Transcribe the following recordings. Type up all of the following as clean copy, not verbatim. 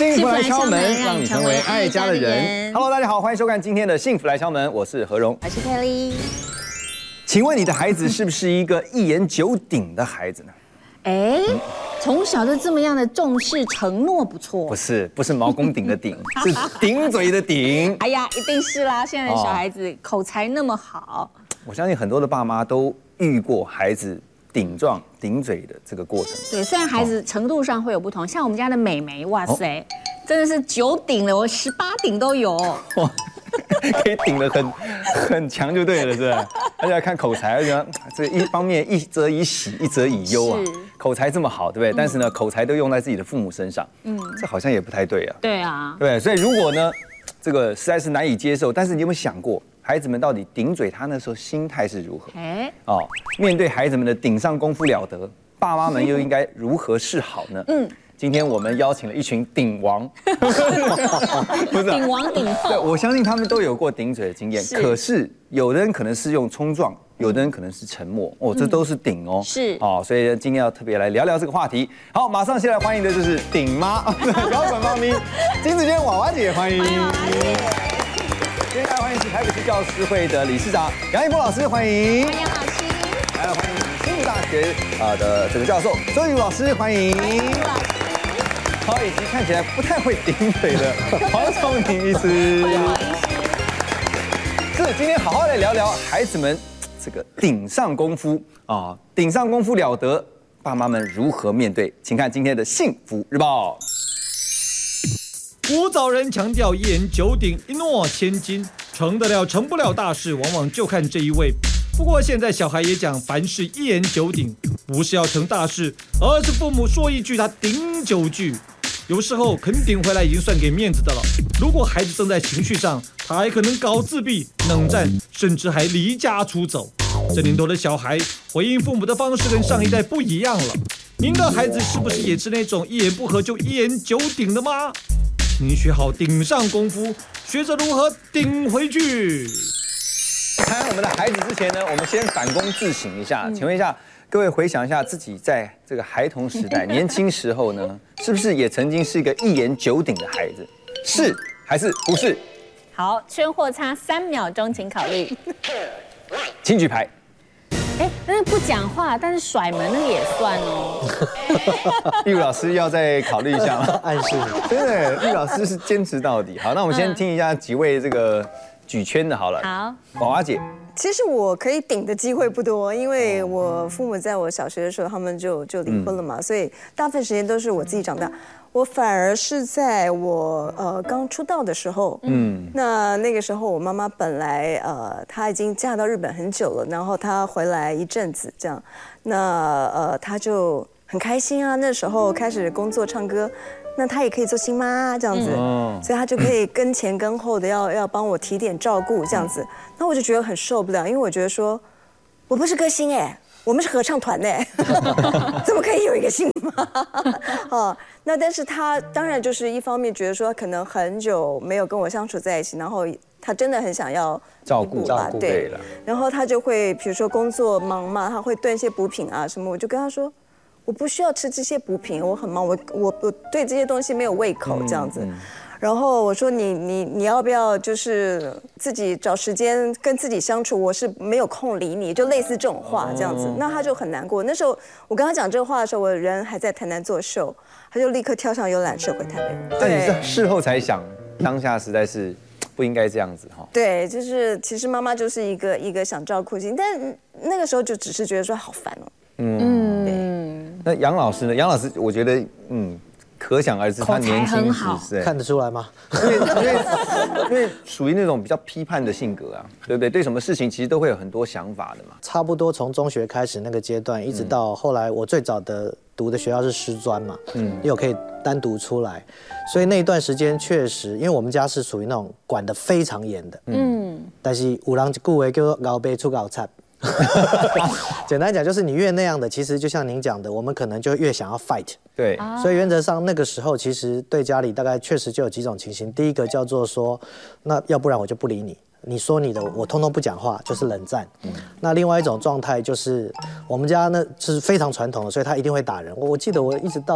幸福来敲门，让你成为爱家的人。Hello， 大家好，欢迎收看今天的幸福来敲门，我是何荣， 我是佩丽。 请问你的孩子是不是一个一言九鼎的孩子呢？ 从小就这么样的重视承诺，不错。 不是毛公鼎的鼎，是顶嘴的顶。 哎呀，一定是啦！现在的小孩子口才那么好， 我相信很多的爸妈都遇过孩子顶撞、顶嘴的这个过程。 对，虽然孩子程度上会有不同，像我们家的美眉，哇塞，真的是9鼎了，我18鼎都有。 哇，可以顶得很强就对了，是不是？而且要看口才，而且这一方面一则以喜，一则以忧啊。口才这么好，对不对？但是呢，口才都用在自己的父母身上，这好像也不太对啊。 对啊， 对，所以如果呢，这个实在是难以接受，但是你有没有想过，孩子们到底顶嘴他那时候心态是如何？面对孩子们的顶上功夫了得，爸妈们又应该如何是好呢？今天我们邀请了一群顶王，不是顶王顶后。 对，我相信他们都有过顶嘴的经验。可是有的人可能是用冲撞，有的人可能是沉默。这都是顶哦。 是所以今天要特别来聊聊这个话题。好，马上先来欢迎的就是顶妈，摇滚妈咪金子娟娃娃姐，欢迎。接下来欢迎是台北市教师会的理事长杨一波老师，欢迎。 欢迎老师。 还有欢迎新竹大学的这个教授周瑜老师，欢迎。好，以及看起来不太会顶嘴的黄聪明医师。是，今天好好来聊聊孩子们这个顶上功夫顶上功夫了得，爸妈们如何面对？请看今天的幸福日报。 古早人强调一言九鼎，一诺千金，成得了成不了大事，往往就看这一位。不过现在小孩也讲，凡事一言九鼎，不是要成大事，而是父母说一句他顶9句。有时候肯顶回来已经算给面子的了。如果孩子正在情绪上，他还可能搞自闭、冷战，甚至还离家出走。这年头的小孩回应父母的方式跟上一代不一样了。您的孩子是不是也是那种一言不合就一言九鼎的吗？您学好顶上功夫，学着如何顶回去。 谈我们的孩子之前呢，我们先反躬自省一下。请问一下各位，回想一下自己在这个孩童时代、年轻时候呢，是不是也曾经是一个一言九鼎的孩子？是还是不是？ 好，圈或叉3秒钟，请考虑。 请举牌。 那个不讲话，但是甩门那个也算哦。 玉如老师要再考虑一下吗？ 暗示你， 真的，玉老师是坚持到底。好，那我们先听一下几位这个举圈的好了。 好， 娃娃姐。 其实我可以顶的机会不多，因为我父母在我小学的时候他们就离婚了嘛，所以大部分时间都是我自己长大。我反而是在我刚出道的时候，那个时候我妈妈本来她已经嫁到日本很久了，然后她回来一阵子这样，那她就很开心啊，那时候开始工作唱歌。那她也可以做新妈这样子，所以她就可以跟前跟后的要帮我提点照顾这样子。那我就觉得很受不了，因为我觉得说，我不是歌星我们是合唱团怎么可以有一个新妈？那但是她当然就是一方面觉得说可能很久没有跟我相处在一起，然后她真的很想要照顾对了，然后她就会比如说工作忙嘛，她会炖一些补品啊什么，我就跟她说。我不需要吃这些补品，我很忙，我对这些东西没有胃口这样子。然后我说你要不要就是自己找时间跟自己相处？我是没有空理你，就类似这种话这样子。那他就很难过。那时候我跟他讲这个话的时候，我人还在台南做秀，他就立刻跳上游览车回台北。 但你是事后才想，当下实在是不应该这样子哈。 对，就是其实妈妈就是一个想照顾型，但那个时候就只是觉得说好烦哦。 那杨老师呢？杨老师，我觉得，可想而知，他年轻时看得出来吗？ 因为属于那种比较批判的性格啊，对不对？对什么事情其实都会有很多想法的嘛。 差不多从中学开始那个阶段，一直到后来我最早的读的学校是师专嘛，又可以单独出来，所以那一段时间确实，因为我们家是属于那种管得非常严的，但是有人一句话叫做熬杯出熬菜。简单讲就是你越那样的，其实就像您讲的，我们可能就越想要 fight。 对， 所以原则上那个时候，其实对家里大概确实就有几种情形。第一个叫做说，那要不然我就不理你，你说你的，我通通不讲话，就是冷战。那另外一种状态就是，我们家呢是非常传统的，所以他一定会打人。我记得我一直到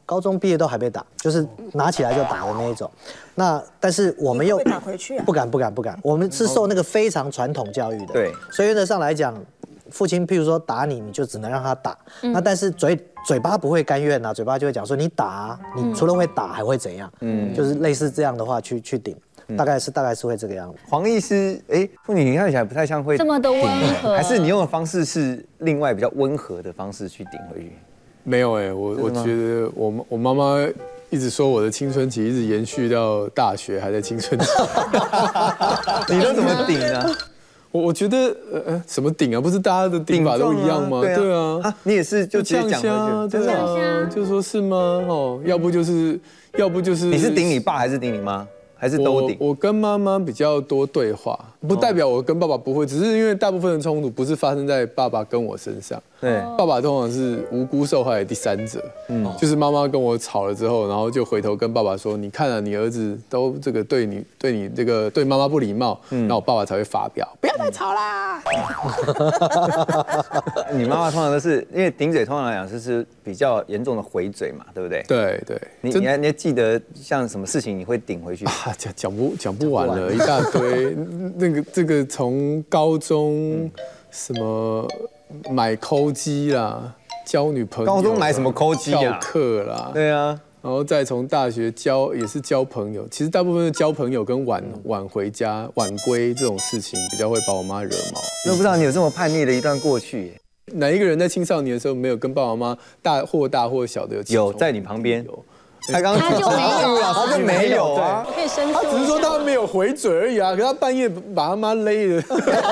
高中毕业都还被打，就是拿起来就打的那一种。那但是我们又打回去啊？ 不敢，我们是受那个非常传统教育的。 对， 所以原则上来讲，父亲譬如说打你，你就只能让他打。那但是嘴巴不会甘愿啊，嘴巴就会讲说你打啊，你除了会打还会怎样？就是类似这样的话去顶。大概是会这个样子。 黄医师，妇女你看起来不太像会这么的温和， 还是你用的方式是另外比较温和的方式去顶回去？ 没有我觉得我妈妈一直说我的青春期一直延续到大学还在青春期。 你都怎么顶呢？ 我觉得什么顶啊？不是大家的顶法都一样吗？对啊， 你也是就直接讲回去， 对啊，就说是吗？要不就是，你是顶你爸还是顶你妈？还是都顶？ 我跟妈妈比较多对话，不代表我跟爸爸不会，只是因为大部分的冲突不是发生在爸爸跟我身上。 对， 爸爸通常是无辜受害的第三者。就是妈妈跟我吵了之后，然后就回头跟爸爸说：“你看啊，你儿子都这个对你这个对妈妈不礼貌。”然后我爸爸才会发飙，不要再吵啦。 你妈妈通常都是因为顶嘴，通常来讲就是比较严重的回嘴嘛，对不对？ 对。 你还记得像什么事情你会顶回去？ 讲不完了，一大堆。这个从高中什么买抠机啦，交女朋友， 高中买什么抠机啊？ 翘课啦， 对啊， 然后再从大学也是交朋友。其实大部分的交朋友跟晚回家、晚归这种事情，比较会把我妈惹毛。 我不知道你有这么叛逆的一段过去。 哪一个人在青少年的时候没有跟爸爸妈妈大或小的有在你旁边？ 他就没有啊， 他就没有啊， 可以申诉。 他只是说他没有回嘴而已啊，可是他半夜把他妈勒了。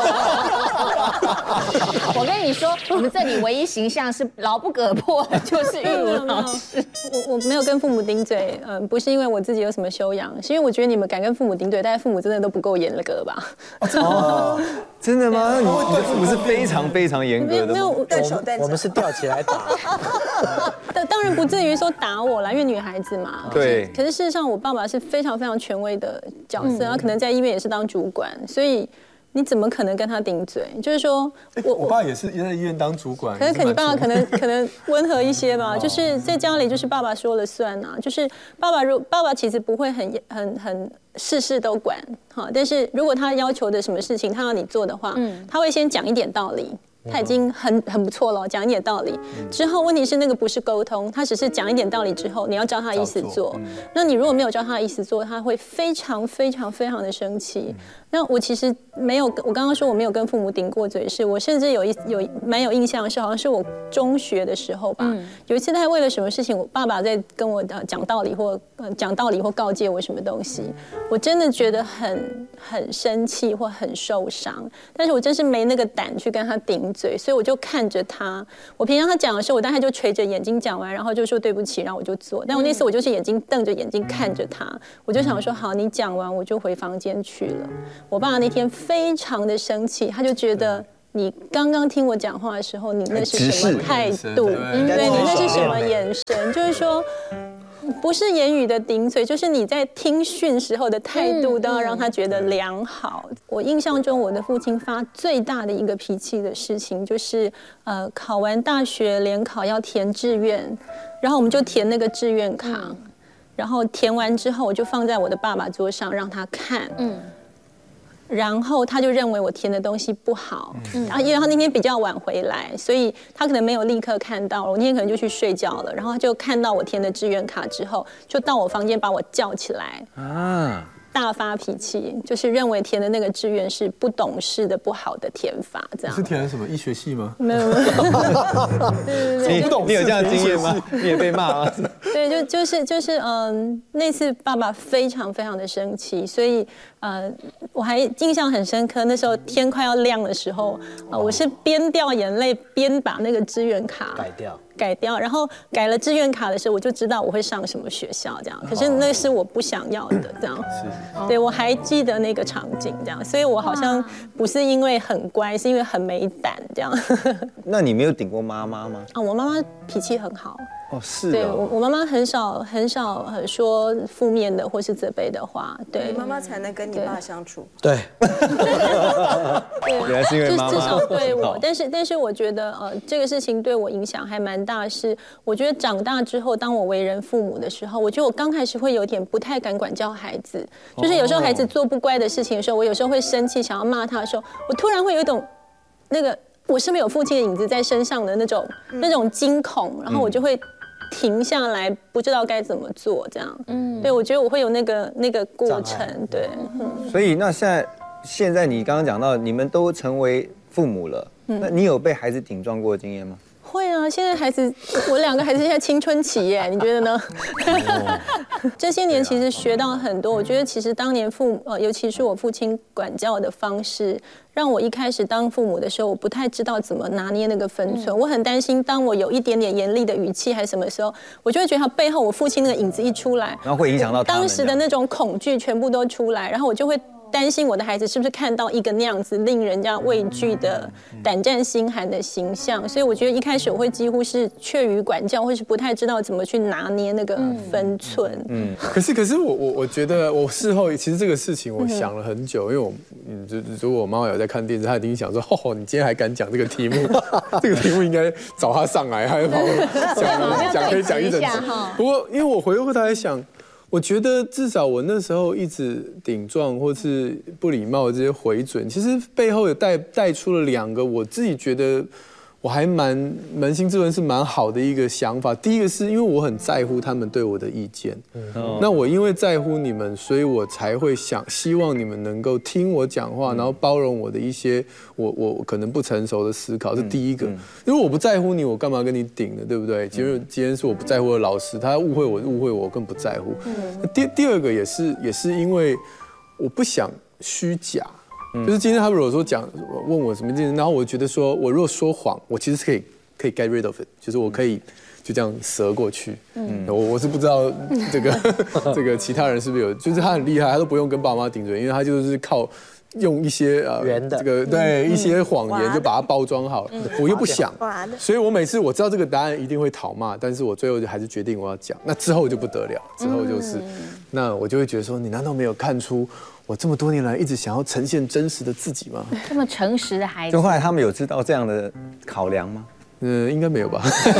我跟你说，我们这里唯一形象是牢不可破的，就是玉如老师。 我没有跟父母顶嘴，不是因为我自己有什么修养，是因为我觉得你们敢跟父母顶嘴，但是父母真的都不够严格吧？ 哦，真的吗？你的父母是非常非常严格的， 没有断手断脚， 我们是吊起来打。 当然不至于说打我啦，因为女孩子嘛。 对。 可是事实上，我爸爸是非常非常权威的角色，他可能在医院也是当主管，所以你怎么可能跟他顶嘴？就是说， 我爸也是在医院当主管， 可是你爸爸可能温和一些吧，就是在家里就是爸爸说了算啊，就是爸爸其实不会很事事都管哈，但是如果他要求的什么事情他要你做的话，他会先讲一点道理。他已经很不错了，讲一点道理之后，问题是那个不是沟通，他只是讲一点道理之后，你要照他的意思做。那你如果没有照他的意思做，他会非常非常非常的生气。那我其实没有，我刚刚说我没有跟父母顶过嘴，是我甚至蛮有印象的是，好像是我中学的时候吧，有一次他为了什么事情，我爸爸在跟我讲道理或告诫我什么东西，我真的觉得很生气或很受伤，但是我真是没那个胆去跟他顶嘴，所以我就看着他。我平常他讲的时候，我大概就垂着眼睛讲完，然后就说对不起，然后我就做。但我那次我就是眼睛瞪着眼睛看着他，我就想说好，你讲完我就回房间去了。我爸爸那天非常的生气，他就觉得你刚刚听我讲话的时候，你那是什么态度？对，你那是什么眼神？就是说。不是言语的顶嘴，就是你在听训时候的态度都要让他觉得良好。我印象中，我的父亲发最大的一个脾气的事情，就是考完大学联考要填志愿，然后我们就填那个志愿卡，然后填完之后我就放在我的爸爸桌上让他看。然后他就认为我填的东西不好，然后因为他那天比较晚回来，所以他可能没有立刻看到，我那天可能就去睡觉了，然后他就看到我填的志愿卡之后，就到我房间把我叫起来大发脾气，就是认为填的那个志愿是不懂事的、不好的填法，这样。 是填了什么医学系吗？ 没有。 你有这样的经验吗？你也被骂吗？ 对，就是那次爸爸非常非常的生气，所以我还印象很深刻。那时候天快要亮的时候，我是边掉眼泪边把那个志愿卡改掉，然后改了志愿卡的时候，我就知道我会上什么学校这样。可是那是我不想要的这样。对，我还记得那个场景这样，所以我好像不是因为很乖，是因为很没胆这样。 那你没有顶过妈妈吗？ 我妈妈脾气很好。 是对我妈妈很少说负面的或是责备的话，对， 你妈妈才能跟你爸相处。 对， 原来是因为妈妈至少对我，但是我觉得这个事情对我影响还蛮成大事。我觉得长大之后，当我为人父母的时候，我觉得我刚开始会有点不太敢管教孩子，就是有时候孩子做不乖的事情的时候，我有时候会生气，想要骂他的时候，我突然会有一种那个我是不是有父亲的影子在身上的那种惊恐，然后我就会停下来，不知道该怎么做，这样。对，我觉得我会有那个过程，对。 所以那现在你刚刚讲到，你们都成为父母了，那你有被孩子顶撞过的经验吗？ 会啊，现在孩子，我2个孩子现在青春期耶，你觉得呢？这些年其实学到很多，我觉得其实当年尤其是我父亲管教的方式，让我一开始当父母的时候，我不太知道怎么拿捏那个分寸。我很担心，当我有一点点严厉的语气还是什么时候，我就会觉得他背后我父亲那个影子一出来， 然后会影响到他们当时的那种恐惧全部都出来，然后我就会担心我的孩子是不是看到一个那样子令人家畏惧的胆战心寒的形象，所以我觉得一开始我会几乎是怯于管教，或是不太知道怎么去拿捏那个分寸。 可是我觉得我事后其实这个事情我想了很久，因为如果我妈妈有在看电视，她一定想说，哦，你今天还敢讲这个题目，这个题目应该找她上来，还讲可以讲一整集。不过因为我回过头来想。我觉得至少我那时候一直顶撞或是不礼貌的这些回准，其实背后有带出了2个我自己觉得我还扪心自问是蛮好的一个想法。第一个是因为我很在乎他们对我的意见，那我因为在乎你们，所以我才会希望你们能够听我讲话，然后包容我的一些我可能不成熟的思考，是第一个。因为我不在乎你，我干嘛跟你顶呢？对不对？今天是我不在乎的老师，他误会我更不在乎。第二个也是因为我不想虚假。就是今天他如果说问我什么事情，然后我觉得说我如果说谎，我其实是可以 get rid of it， 就是我可以就这样折过去。我是不知道这个其他人是不是有，就是他很厉害，他都不用跟爸妈顶嘴，因为他就是靠用一些圆的这个对一些谎言就把它包装好了。我又不想，所以我每次我知道这个答案一定会讨骂，但是我最后还是决定我要讲。那之后就不得了，之后就是那我就会觉得说，你难道没有看出？我这么多年来一直想要呈现真实的自己吗？ 这么诚实的孩子， 就后来他们有知道这样的考量吗？ 应该没有吧。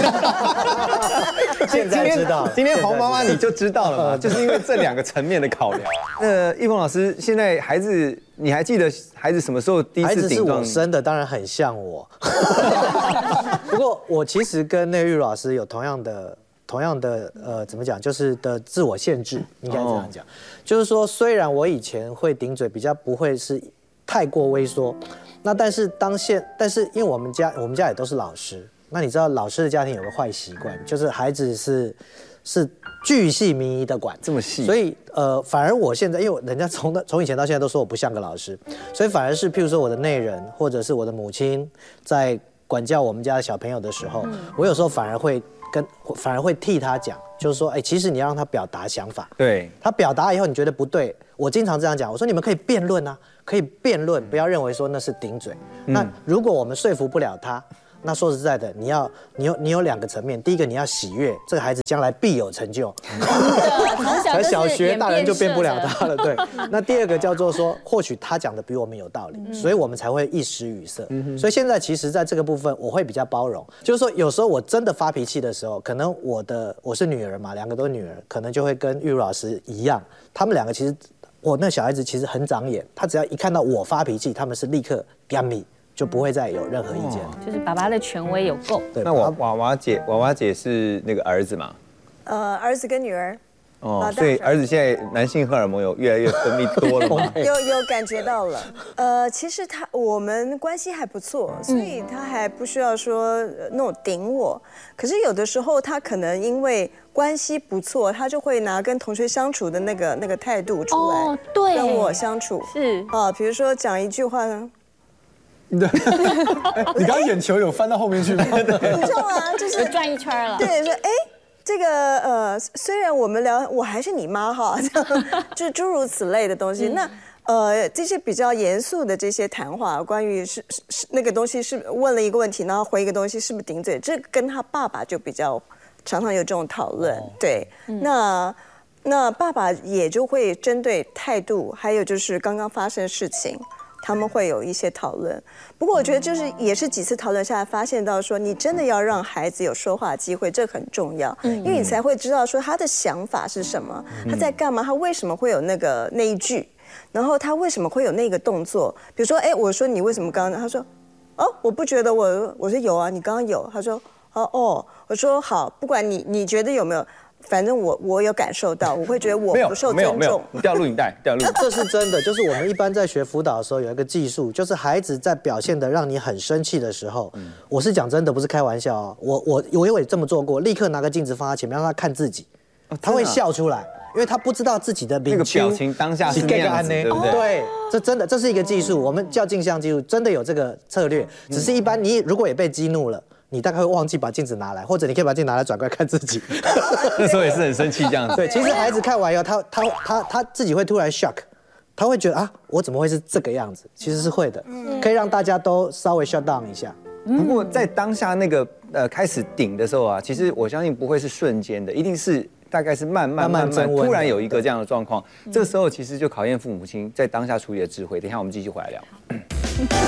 现在知道， 今天黄妈妈你就知道了嘛，就是因为这2个层面的考量。一峰老师，现在孩子，你还记得孩子什么时候第一次顶撞？ 孩子是我生的，当然很像我。不过我其实跟那个玉茹老师有同样的怎么讲，就是的自我限制，应该这样讲。就是说，虽然我以前会顶嘴，比较不会是太过畏缩，那但是因为我们家也都是老师，那你知道老师的家庭有个坏习惯，就是孩子是巨细靡遗的管， 这么细， 所以反而我现在，因为人家从以前到现在都说我不像个老师，所以反而是譬如说我的内人或者是我的母亲在管教我们家的小朋友的时候，我有时候反而会替他讲，就是说，其实你要让他表达想法， 对， 他表达以后你觉得不对，我经常这样讲，我说你们可以辩论啊，可以辩论，不要认为说那是顶嘴。那如果我们说服不了他，那说实在的，你有2个层面，第一个你要喜悦这个孩子将来必有成就， 从小学大人就变不了他了，对。那第二个叫做说，或许他讲的比我们有道理，所以我们才会一时语塞。所以现在其实在这个部分我会比较包容，就是说有时候我真的发脾气的时候，可能我是女儿嘛，2个都是女儿，可能就会跟玉茹老师一样，他们2个其实我那小孩子其实很长眼，他只要一看到我发脾气，他们是立刻 gammy。就不会再有任何意见， 就是爸爸的权威有够。 那娃娃姐是那个儿子嘛？ 儿子跟女儿。 所以儿子现在男性荷尔蒙有越来越分泌多了吗？ 有感觉到了。其实我们关系还不错，所以他还不需要说那种顶我。可是有的时候他可能因为关系不错，他就会拿跟同学相处的那个态度出来， 对， 跟我相处是比如说讲一句话呢。 你刚刚眼球有翻到后面去吗？ 你知道吗？就是转一圈了。 对，说这个虽然我们聊，我还是你妈哈，就诸如此类的东西。那这些比较严肃的这些谈话，关于是那个东西是问了一个问题，然后回一个东西是不是顶嘴，这跟他爸爸就比较常常有这种讨论。对，那爸爸也就会针对态度，还有就是刚刚发生的事情。 他们会有一些讨论。不过我觉得就是也是几次讨论下来，发现到说你真的要让孩子有说话机会，这很重要，因为你才会知道说他的想法是什么，他在干嘛，他为什么会有那一句，然后他为什么会有那个动作。比如说，我说你为什么刚刚？他说，哦，我不觉得我说有啊，你刚刚有。他说，哦，我说好，不管你觉得有没有。反正我有感受到，我会觉得我不受尊重。 你掉录影带， 这是真的。就是我们一般在学辅导的时候有一个技术，就是孩子在表现的让你很生气的时候，我是讲真的，不是开玩笑哦。我也这么做过，立刻拿个镜子放他前面，让他看自己，他会笑出来，因为他不知道自己的那个表情当下是那样子，对不对？ 对，这真的这是一个技术，我们叫镜像技术，真的有这个策略。只是一般你如果也被激怒了。你大概会忘记把镜子拿来，或者你可以把镜子拿来转过来看自己。 那时候也是很生气这样子。 对，其实孩子看完以后，他自己会突然 shock， 他会觉得啊，我怎么会是这个样子？其实是会的，可以让大家都稍微 shut down 一下。 不过在当下那个开始顶的时候啊，其实我相信不会是瞬间的，一定是大概是慢慢突然有一个这样的状况。这个时候其实就考验父母亲在当下处理的智慧。等一下我们继续回来聊。